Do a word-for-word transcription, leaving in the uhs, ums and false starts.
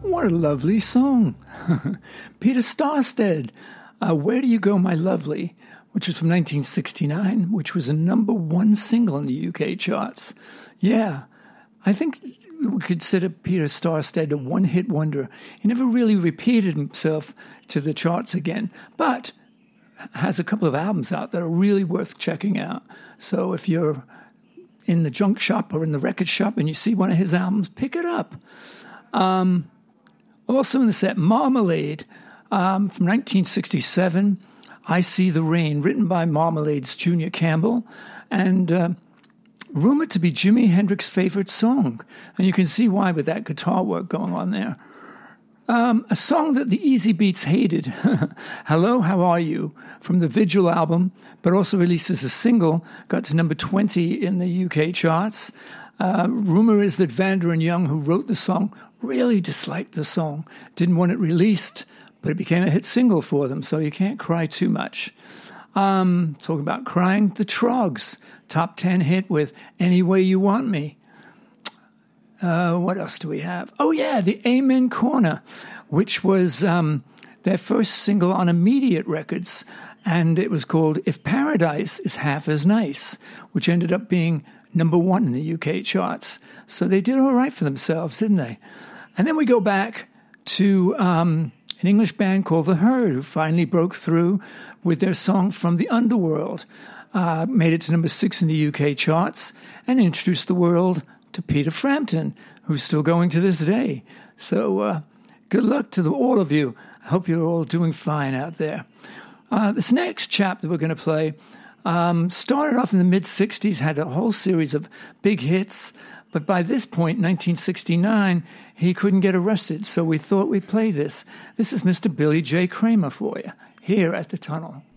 What a lovely song. Peter Starstead, uh, Where Do You Go, My Lovely, which was from nineteen sixty-nine, which was a number one single in the U K charts. Yeah, I think we would consider Peter Starstead a one-hit wonder. He never really repeated himself to the charts again, but has a couple of albums out that are really worth checking out. So if you're in the junk shop or in the record shop and you see one of his albums, pick it up. Um, also in the set, Marmalade um, from nineteen sixty-seven, I See the Rain, written by Marmalade's Junior Campbell, and uh, rumored to be Jimi Hendrix's favorite song. And you can see why with that guitar work going on there. Um, a song that the Easy Beats hated, Hello, How Are You, from the Vigil album, but also released as a single, got to number twenty in the U K charts. Uh, rumor is that Vander and Young, who wrote the song, really disliked the song, didn't want it released, but it became a hit single for them, so you can't cry too much. Um, talking about crying, the Troggs, top ten hit with Any Way You Want Me. Uh, what else do we have? Oh, yeah, the Amen Corner, which was um, their first single on Immediate Records, and it was called If Paradise Is Half As Nice, which ended up being number one in the U K charts. So they did all right for themselves, didn't they? And then we go back to um, an English band called The Herd, who finally broke through with their song From the Underworld, uh, made it to number six in the U K charts, and introduced the world to Peter Frampton, who's still going to this day. So uh, good luck to the, all of you. I hope you're all doing fine out there. Uh, this next chap that we're going to play um, started off in the mid-sixties, had a whole series of big hits, but by this point, nineteen sixty-nine, he couldn't get arrested, so we thought we'd play this. This is Mister Billy J. Kramer for you, here at the Tunnel.